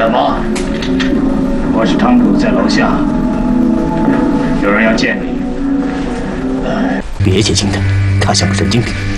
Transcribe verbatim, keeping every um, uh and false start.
点吗？我是汤主，在楼下，有人要见你。 别接近他，他像个神经病。